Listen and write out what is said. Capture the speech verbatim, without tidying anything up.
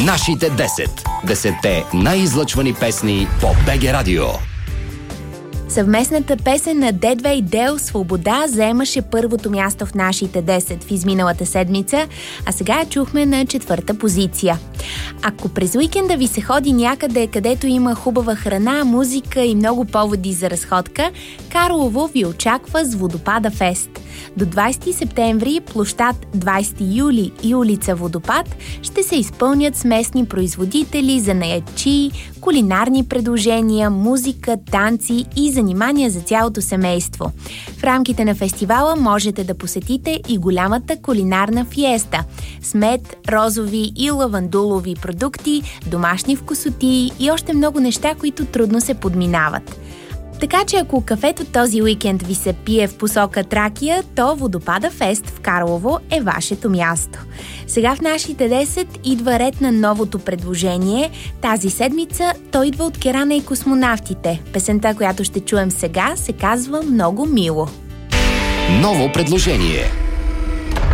Нашите десет. Десетте най-излъчвани песни по БГ Радио. Съвместната песен на Дедве и Дел "Свобода" заемаше първото място в нашите десет в изминалата седмица, а сега я чухме на четвърта позиция. Ако през уикенда ви се ходи някъде, където има хубава храна, музика и много поводи за разходка, Карлово ви очаква с Водопада фест. До двайсети септември площад двайсети юли и улица Водопад ще се изпълнят с местни производители, занаятчии, кулинарни предложения, музика, танци и занимания за цялото семейство. В рамките на фестивала можете да посетите и голямата кулинарна фиеста с мед, розови и лавандулови продукти, домашни вкусотии и още много неща, които трудно се подминават. Така че ако кафето този уикенд ви се пие в посока Тракия, то Водопада фест в Карлово е вашето място. Сега в нашите десет идва ред на новото предложение. Тази седмица той идва от Керана и космонавтите. Песента, която ще чуем сега, се казва "Много мило". Ново предложение.